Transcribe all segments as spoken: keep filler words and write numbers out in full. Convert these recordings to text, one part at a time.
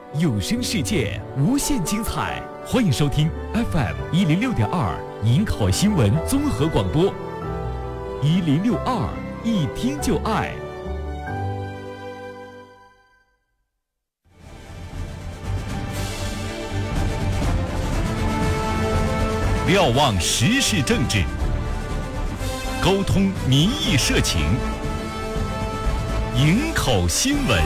有声世界无限精彩，欢迎收听 F M 一零六点二营口新闻综合广播，一零六二一听就爱。瞭望时事政治，沟通民意社情，营口新闻。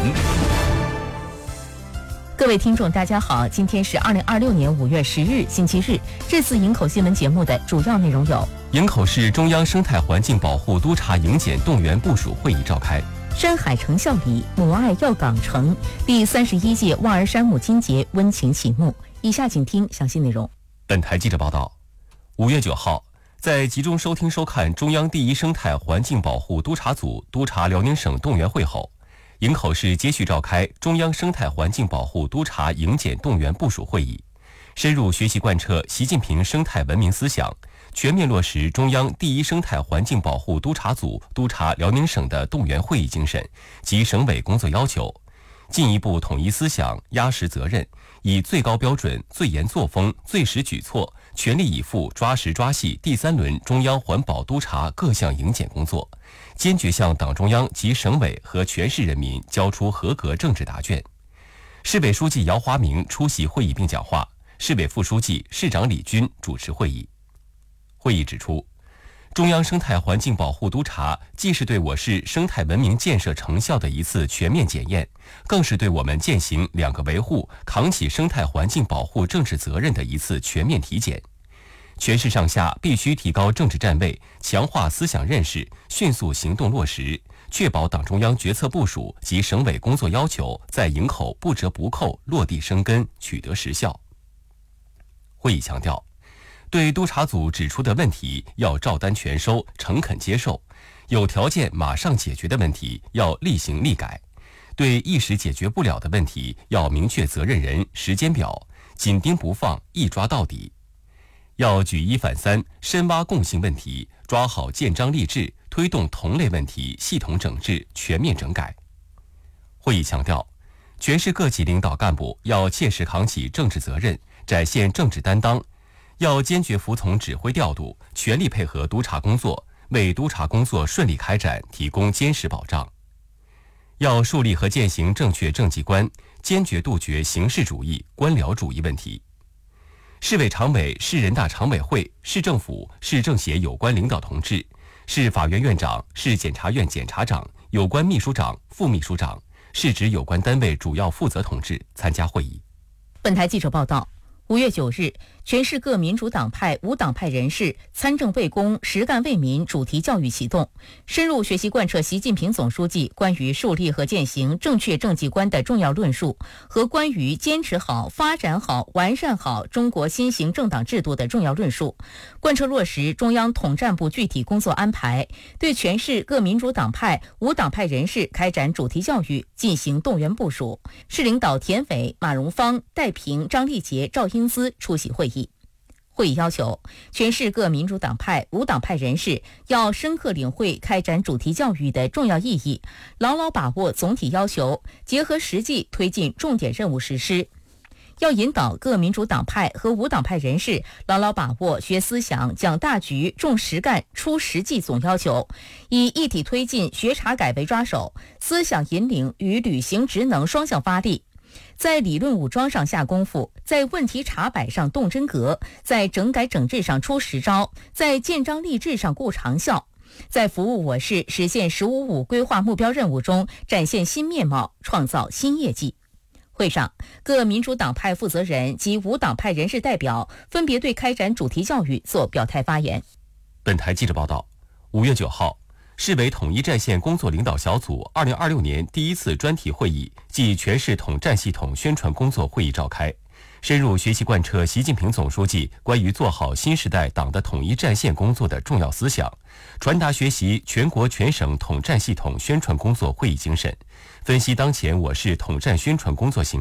各位听众大家好，今天是二零二六年五月十日星期日。这次营口新闻节目的主要内容有： 营口市中央生态环境保护督察营检动员部署会议召开； 山海城孝里母爱耀港城第三十一届望儿山母亲节温情启幕。以下请听详细内容。 本台记者报道，五月九号，在集中收听收看中央第一生态环境保护督察组督察辽宁省动员会后，营口市接续召开中央生态环境保护督察营检动员部署会议，深入学习贯彻习近平生态文明思想，全面落实中央第一生态环境保护督察组督察辽宁省的动员会议精神及省委工作要求，进一步统一思想，压实责任，以最高标准、最严作风、最实举措，全力以赴抓实抓细第三轮中央环保督察各项营检工作，坚决向党中央及省委和全市人民交出合格政治答卷。市委书记姚华明出席会议并讲话，市委副书记、市长李军主持会议。会议指出，中央生态环境保护督察既是对我市生态文明建设成效的一次全面检验，更是对我们践行两个维护、扛起生态环境保护政治责任的一次全面体检。全市上下必须提高政治站位，强化思想认识，迅速行动落实，确保党中央决策部署及省委工作要求在营口不折不扣落地生根，取得实效。会议强调，对督察组指出的问题要照单全收，诚恳接受；有条件马上解决的问题要立行立改；对一时解决不了的问题要明确责任人、时间表，紧盯不放，一抓到底。要举一反三，深挖共性问题，抓好建章立制，推动同类问题系统整治、全面整改。会议强调，全市各级领导干部要切实扛起政治责任，展现政治担当，要坚决服从指挥调度，全力配合督察工作，为督察工作顺利开展提供坚实保障。要树立和践行正确政绩观，坚决杜绝形式主义、官僚主义问题。市委常委、市人大常委会、市政府、市政协有关领导同志、市法院院长、市检察院检察长、有关秘书长、副秘书长、市直有关单位主要负责同志参加会议。 本台记者报道，五月九日，全市各民主党派、无党派人士参政为公、实干为民主题教育启动，深入学习贯彻习近平总书记关于树立和践行正确政绩观的重要论述和关于坚持好、发展好、完善好中国新型政党制度的重要论述，贯彻落实中央统战部具体工作安排，对全市各民主党派、无党派人士开展主题教育进行动员部署。市领导田伟、马荣芳、戴平、张立杰、赵英姿出席会议。会议要求，全市各民主党派、无党派人士要深刻领会开展主题教育的重要意义，牢牢把握总体要求，结合实际推进重点任务实施。要引导各民主党派和无党派人士牢牢把握学思想、讲大局、重实干、出实际总要求，以一体推进学查改为抓手，思想引领与履行职能双向发力。在理论武装上下功夫，在问题查摆上动真格，在整改整治上出实招，在建章立制上固长效，在服务我市实现“十五五”规划目标任务中展现新面貌，创造新业绩。会上，各民主党派负责人及无党派人士代表分别对开展主题教育做表态发言。 本台记者报道，五月九号，市委统一战线工作领导小组二零二六年第一次专题会议暨全市统战系统宣传工作会议召开，深入学习贯彻习近平总书记关于做好新时代党的统一战线工作的重要思想，传达学习全国全省统战系统宣传工作会议精神，分析当前我市统战宣传工作形